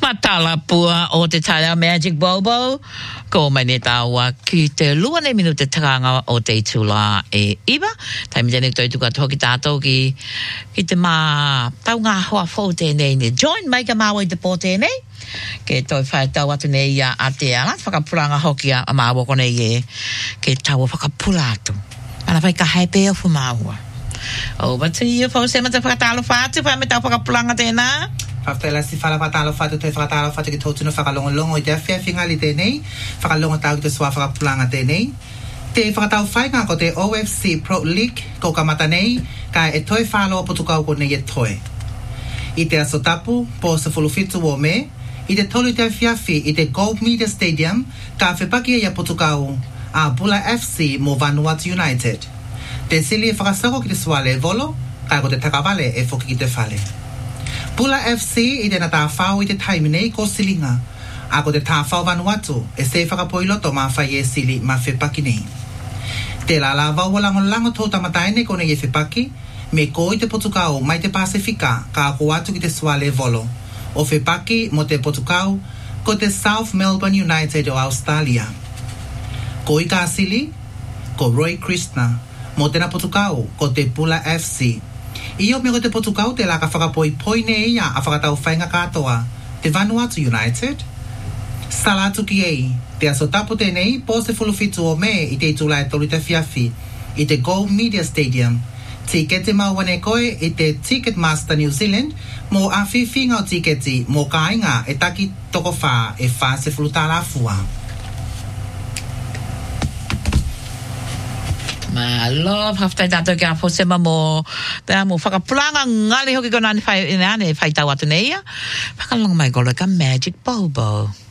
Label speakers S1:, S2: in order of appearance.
S1: matala pua o te taia Magic Bobo. Ko mai ne taua ki te lua ne minuta takanga o te tula e iwa. Taimi tēnei toi tuka toki tātou ki te mā tau ngā hoa fō tēnei ne. Join mai ka māua i te pō tēnei. Ke toi whai tau atu nei a te ala. Whakapuranga hoki a māua kone e. Ke tau whakapura atu. Ana whai ka haipe o fu māua. O batu i o fō sema te whakatalo whātu. Whai me tau whakapuranga tēnā.
S2: Whaftaila si whakatalo whātu te whakatalo whātu ki tōtunu whakalongolongo i te awhiawhinga li tēnei. Whakalongo tau ki te sua whakapuranga tēnei. Te whakatau whainga ko te OFC Pro League ko ka mata nei. Ka e toi whāloa potukau ko nei e toi. I te aso tapu, po sa whulufitu o me. I te tolu te awhiawhi i te Gold Media Stadium. Ka whepaki ia potukau a Bula FC mo Vanuatu United. Te sili e whakasako ki te sua le volo. Ka ko te takawale e whoki ki te whale. Bula FC i te na tā whao i te taimi nei ko silinga. A ko te tā whao Vanuatu e se whakapoiloto mā whai e sili mā whepaki nei. Te la la wau lango tō tamatai nei kone e whepaki, me ko i te potukau mai te Pasifika ka ako atu ki te suale volo. O whepaki mo te potukau ko te South Melbourne United o Australia. Ko i ka sili, ko Roy Krishna, mo tena potukau ko te Bula FC. Iyo me ko te potukau te la ka whakapoi poine ia a whakatau whainga katoa, te Vanuatu United. Salatu ki ei, te aso tapu tēnei, po se whulufitu o me i te itula e tolu te whiawhi, i te Gold Media Stadium. Tiketi mauane koe i te Ticketmaster New Zealand, mo a whiwhinga o tiketi, mo ka inga e taki toko wha e wha se whulutala fua.
S1: Ma love haftai tātou ki a fōsema mō tēnā mō whakapuranga ngali hoki kona ni whai tau atu nei ia. Whakalonga mai golo ka Magic Bobo.